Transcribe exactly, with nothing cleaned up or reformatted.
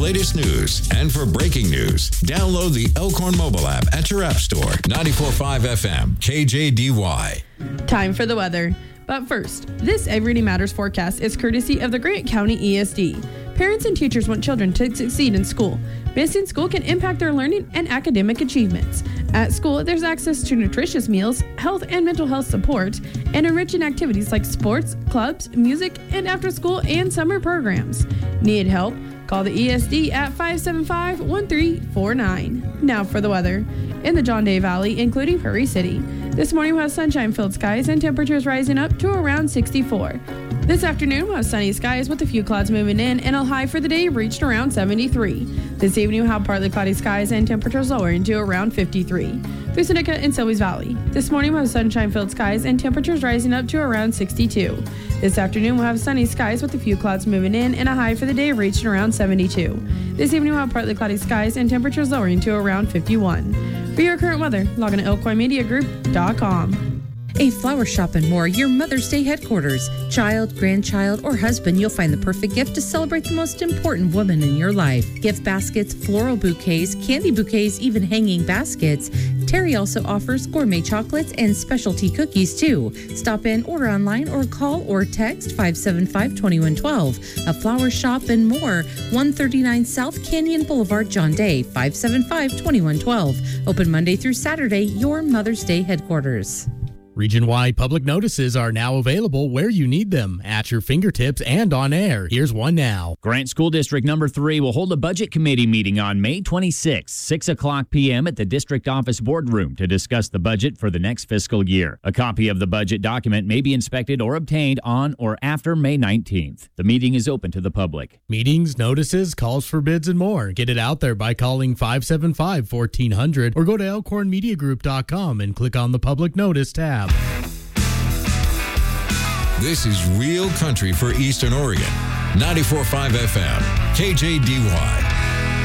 latest news. And for breaking news, download the Elkhorn mobile app at your app store. ninety-four point five F M, K J D Y. Time for the weather. But first, this Everyday Matters forecast is courtesy of the Grant County E S D. Parents and teachers want children to succeed in school. Missing school can impact their learning and academic achievements. At school, there's access to nutritious meals, health and mental health support, and enriching activities like sports, clubs, music, and after-school and summer programs. Need help? Call the E S D at five seven five, one three four nine. Now for the weather. In the John Day Valley, including Prairie City, this morning we'll have sunshine-filled skies and temperatures rising up to around sixty-four. This afternoon we'll have sunny skies with a few clouds moving in, and a high for the day reached around seventy-three. This evening we'll have partly cloudy skies and temperatures lowering to around fifty-three. Through Seneca and Silvies Valley, this morning we'll have sunshine-filled skies and temperatures rising up to around sixty-two. This afternoon we'll have sunny skies with a few clouds moving in, and a high for the day reaching around seventy-two. This evening we'll have partly cloudy skies and temperatures lowering to around fifty-one. For your current weather, log on to elkhorn media group dot com. A Flower Shop and More, your Mother's Day headquarters. Child, grandchild, or husband, you'll find the perfect gift to celebrate the most important woman in your life. Gift baskets, floral bouquets, candy bouquets, even hanging baskets. Terry also offers gourmet chocolates and specialty cookies, too. Stop in, order online, or call or text five seven five, two one one two. A Flower Shop and More, one thirty-nine South Canyon Boulevard, John Day, five seven five, two one one two. Open Monday through Saturday, your Mother's Day headquarters. Region-wide public notices are now available where you need them, at your fingertips and on air. Here's one now. Grant School District Number three will hold a Budget Committee meeting on May twenty-sixth, six o'clock p.m. at the District Office Boardroom to discuss the budget for the next fiscal year. A copy of the budget document may be inspected or obtained on or after May nineteenth. The meeting is open to the public. Meetings, notices, calls for bids, and more. Get it out there by calling five seven five, one four zero zero or go to elkhorn media group dot com and click on the Public Notice tab. This is Real Country for Eastern Oregon. ninety-four point five F M, K J D Y.